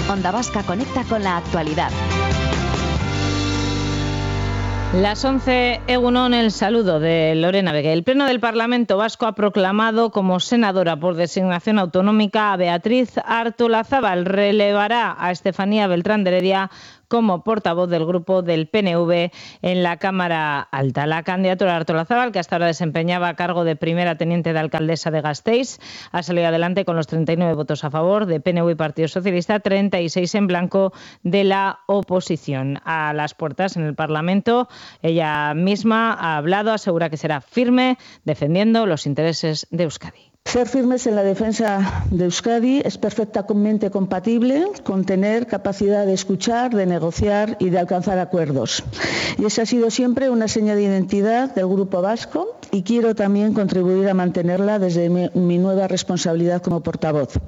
Onda Vasca conecta con la actualidad. Las 11, Egunon, el saludo de Lorena Vega. El Pleno del Parlamento Vasco ha proclamado como senadora por designación autonómica a Beatriz Artolazabal. Relevará a Estefanía Beltrán de Heredia como portavoz del grupo del PNV en la Cámara Alta. La candidatura de Artolazabal, que hasta ahora desempeñaba cargo de primera teniente de alcaldesa de Gasteiz, ha salido adelante con los 39 votos a favor de PNV y Partido Socialista, 36 en blanco de la oposición. A las puertas en el Parlamento, ella misma ha hablado, asegura que será firme defendiendo los intereses de Euskadi. Ser firmes en la defensa de Euskadi es perfectamente compatible con tener capacidad de escuchar, de negociar y de alcanzar acuerdos. Y esa ha sido siempre una seña de identidad del Grupo Vasco y quiero también contribuir a mantenerla desde mi nueva responsabilidad como portavoz.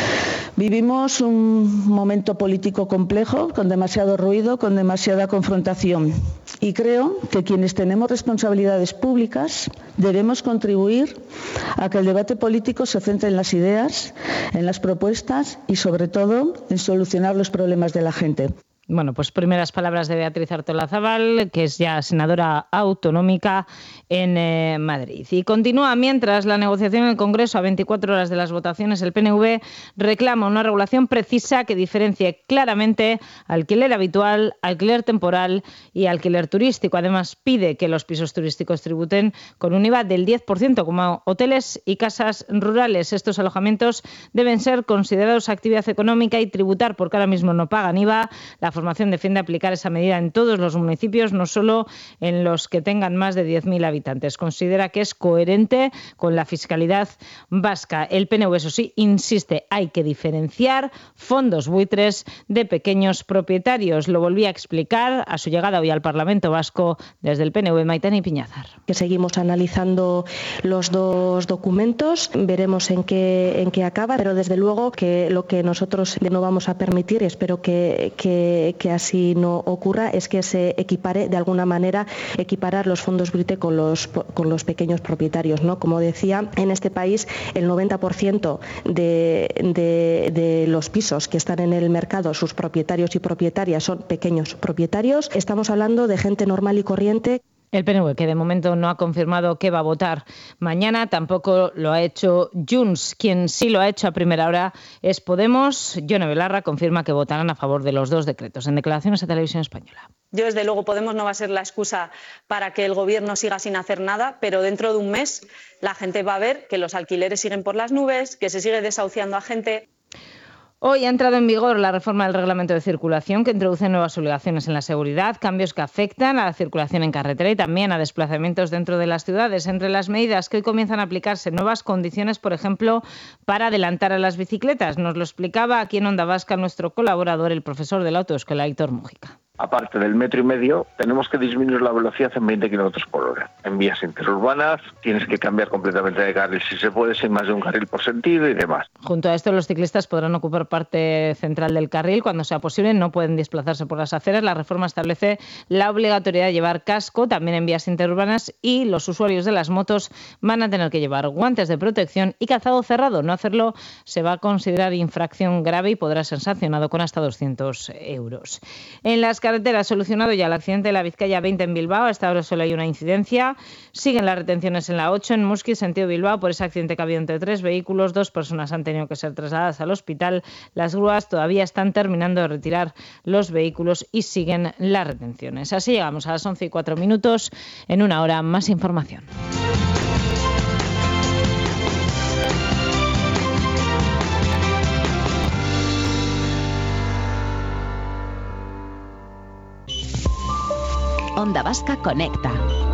Vivimos un momento político complejo, con demasiado ruido, con demasiada confrontación. Y creo que quienes tenemos responsabilidades públicas debemos contribuir a que el debate político se centre en las ideas, en las propuestas y, sobre todo, en solucionar los problemas de la gente. Bueno, pues primeras palabras de Beatriz Artolazabal, que es ya senadora autonómica en Madrid. Y continúa mientras la negociación en el Congreso a 24 horas de las votaciones. El PNV reclama una regulación precisa que diferencie claramente alquiler habitual, alquiler temporal y alquiler turístico. Además, pide que los pisos turísticos tributen con un IVA del 10%, como hoteles y casas rurales. Estos alojamientos deben ser considerados actividad económica y tributar, porque ahora mismo no pagan IVA. La formación defiende aplicar esa medida en todos los municipios, no solo en los que tengan más de 10.000 habitantes. Considera que es coherente con la fiscalidad vasca. El PNV, eso sí, insiste, hay que diferenciar fondos buitres de pequeños propietarios. Lo volví a explicar a su llegada hoy al Parlamento Vasco desde el PNV, Maitane Ipiñazar. Que seguimos analizando los dos documentos, veremos en qué acaba, pero desde luego que lo que nosotros no vamos a permitir, y espero que así no ocurra, es que se equipare de alguna manera, equiparar los fondos buitre con los pequeños propietarios, ¿no? Como decía, en este país el 90% de los pisos que están en el mercado, sus propietarios y propietarias son pequeños propietarios. Estamos hablando de gente normal y corriente. El PNV, que de momento no ha confirmado que va a votar mañana, tampoco lo ha hecho Junts. Quien sí lo ha hecho a primera hora es Podemos. Yone Belarra confirma que votarán a favor de los dos decretos. En declaraciones a Televisión Española. Yo, desde luego, Podemos no va a ser la excusa para que el Gobierno siga sin hacer nada, pero dentro de un mes la gente va a ver que los alquileres siguen por las nubes, que se sigue desahuciando a gente. Hoy ha entrado en vigor la reforma del reglamento de circulación, que introduce nuevas obligaciones en la seguridad, cambios que afectan a la circulación en carretera y también a desplazamientos dentro de las ciudades. Entre las medidas que hoy comienzan a aplicarse, nuevas condiciones, por ejemplo, para adelantar a las bicicletas. Nos lo explicaba aquí en Onda Vasca nuestro colaborador, el profesor de la autoescuela, Aitor Mújica. Aparte del 1,5 metros, tenemos que disminuir la velocidad en 20 kilómetros por hora. En vías interurbanas tienes que cambiar completamente de carril, si se puede, sin más de un carril por sentido y demás. Junto a esto, los ciclistas podrán ocupar parte central del carril cuando sea posible, no pueden desplazarse por las aceras. La reforma establece la obligatoriedad de llevar casco también en vías interurbanas y los usuarios de las motos van a tener que llevar guantes de protección y calzado cerrado. No hacerlo se va a considerar infracción grave y podrá ser sancionado con hasta 200 euros. En las carreteras, solucionado ya el accidente de la Vizcaya 20 en Bilbao. Hasta ahora solo hay una incidencia. Siguen las retenciones en la 8 en Muskiz, sentido Bilbao, por ese accidente que ha habido entre 3 vehículos. 2 personas han tenido que ser trasladadas al hospital. Las grúas todavía están terminando de retirar los vehículos y siguen las retenciones. Así llegamos a las 11:04. En una hora, más información. Onda Vasca conecta.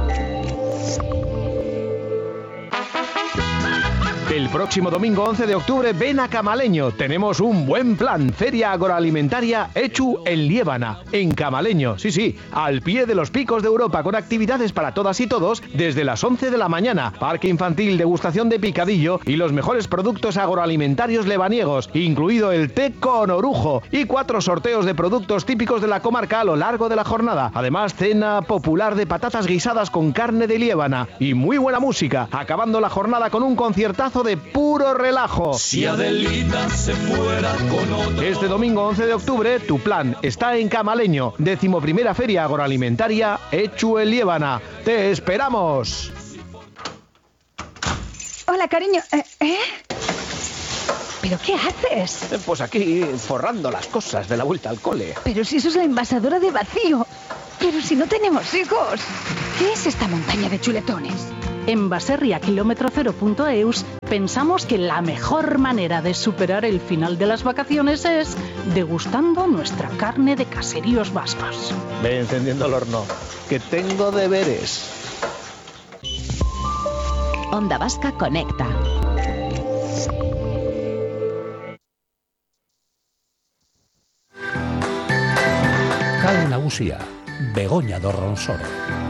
El próximo domingo 11 de octubre ven a Camaleño. Tenemos un buen plan. Feria agroalimentaria Echu en Liébana, en Camaleño. Sí, al pie de los picos de Europa, con actividades para todas y todos desde las 11 de la mañana. Parque infantil, degustación de picadillo y los mejores productos agroalimentarios lebaniegos, incluido el té con orujo, y 4 sorteos de productos típicos de la comarca a lo largo de la jornada. Además, cena popular de patatas guisadas con carne de Liébana y muy buena música, acabando la jornada con un conciertazo de de puro relajo. Si Adelita se fuera con otro. Este domingo 11 de octubre, tu plan está en Camaleño, 11ª Feria Agroalimentaria Echu en Liébana. ¡Te esperamos! Hola, cariño. ¿Pero qué haces? Pues aquí, forrando las cosas de la vuelta al cole. Pero si eso es la envasadora de vacío. Pero si no tenemos hijos. ¿Qué es esta montaña de chuletones? En baserriakilómetro0.eus pensamos que la mejor manera de superar el final de las vacaciones es degustando nuestra carne de caseríos vascos. Ve encendiendo el horno, que tengo deberes. Onda Vasca Conecta. Kale nagusia, Begoña do Ronsoro.